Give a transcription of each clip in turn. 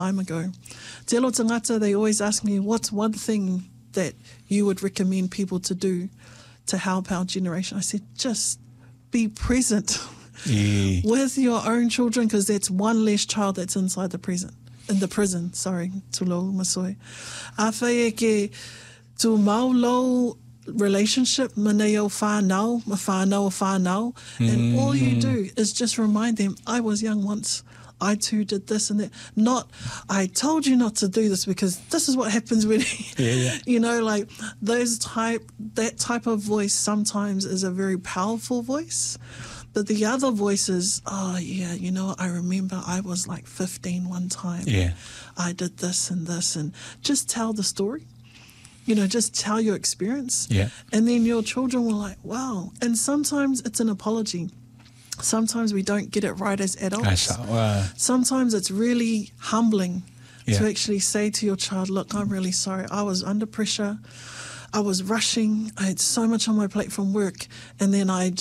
time ago. Te alo tangata, they always ask me, what's one thing that you would recommend people to do to help our generation? I said, just be present with your own children, because that's one less child that's inside the prison. Tulo Masoi. Awhai ke tu maulo relationship maneo whanau, whanau, and all you do is just remind them, I was young once, I too did this and that. Not, I told you not to do this because this is what happens when, you know, like that type of voice sometimes is a very powerful voice. But the other voice is, oh yeah, you know, I remember I was like 15 one time. Yeah. I did this and just tell the story. You know, just tell your experience. Yeah. And then your children were like, wow. And sometimes it's an apology. Sometimes we don't get it right as adults. Sometimes it's really humbling to actually say to your child, look, I'm really sorry. I was under pressure. I was rushing. I had so much on my plate from work. And then I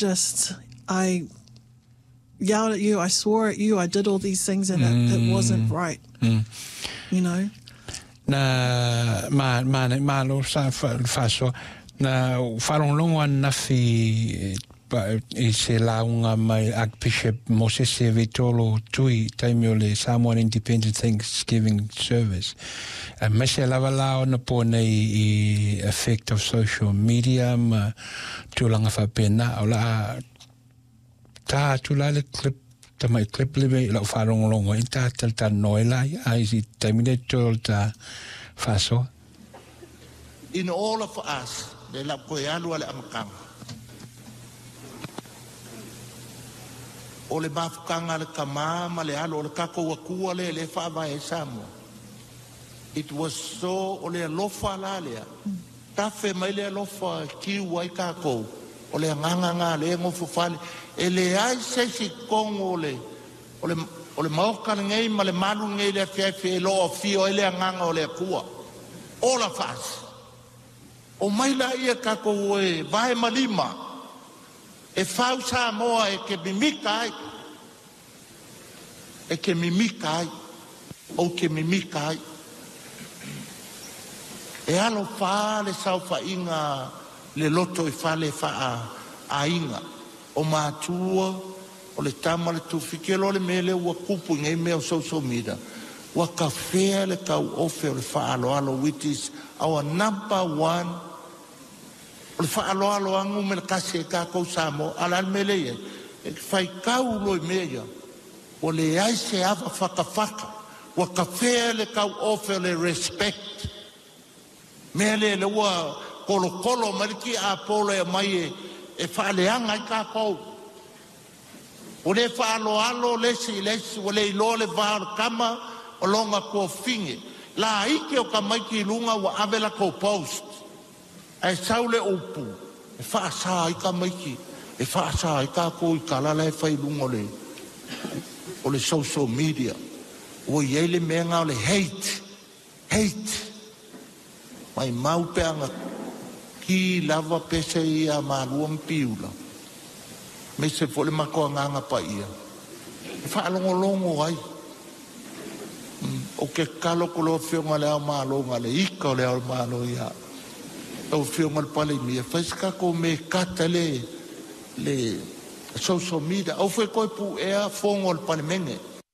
yelled at you. I swore at you. I did all these things and it wasn't right. You know? Na malo sa faso na farong na fi I se launga mai Archbishop Moses Vitolo tui taimio le Samoan Independent Thanksgiving service. Me se lava lao na pone I effect of social media ma tulanga fa pena ola ta tulale clip tamai clip lebe la farong longo ita ta noila ai si taimine tolta faso. In all of us, le la koyalu ale amakanga. O le mafukanga le kamama le alo o le kako wakua le whaava e Samoa. It was so o le alofa lalea. Tafe mai le alofa kiwa I kako. O le nganganga le ngofu fale. E le ai sesi kongo o le maoka ngei ma le malu ngei le fefe e loa fio e le nganga o le kua. All of us. O mai la ia kako e vae malima. E fau Samoa e ke mimika ai. E ke mimika ai. O ke mimika ai. E alo wha le sau wha inga le loto e wha le wha a inga. O mātua, o le tama le tūwhike lo le mele ua kupu ngai mea o social media. Wa ka whea le kau ofe o le wha alo alo, which is our number one. O le whaaloa angu me le kasi e kākou Samoa, ala mele ia, e whai kau loi mea, o le ai se awa whakawhaka, wa ka whea le kau ofe le respect. Mea le ua kolo mariki a polo e mai e whaaleanga I kākou. O le whaaloalo lesi, o le ilo le vāra kama, o longa kua whinge. La ike o ka maiki lunga wa avela ko post. E saule upu, e whaasa I ka maiki, e whaasa I ka ko I ka lala e whai lungo o le social media. O I eile menga o le hate. Mai mau peanga ki lava pese I a marua mpiula. Me se fole mako nganga pa ia. E whaalongolongo ai. O ke kalo kolo whionga leo malo le ika o leo malo ia. O whionga pale mia. Whaiska ko me kata le social media. O whi koe pu ea whongo le pale menge.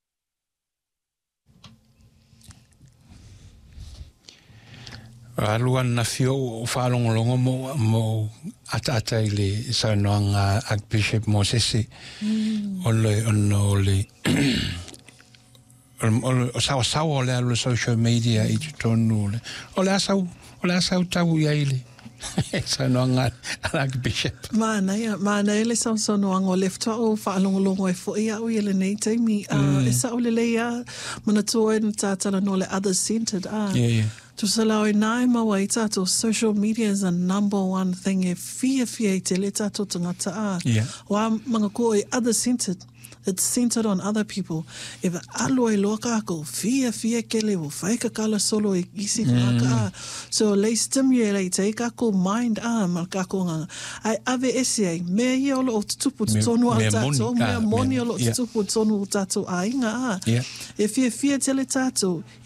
Aluan na fio o whaalongolongo mo ata I le saunoanga Archbishop Moses o le o sawa le alu social media I tonu le o le asau tau I aile saunoanga Archbishop Mānei le saunoanga o lefta o whaalongolongo e fwoi au I le nei teimi e sao le leia mana toa na tātala no le other-centered To salau I nai maua I tātou, social media is the number one thing e fia te le tātou tangata Wa mga ko e other-centered. It's centered on other people. If alo e loa kako, fia kele o whaika kala solo e isi whaka. So lei stimulate e kako mind mal kako nganga. Ai ave ese ai, mea ia olo o tutupu tonu al tato, mea moni olo o tutupu tonu o tato a inga a. E fia tele tato,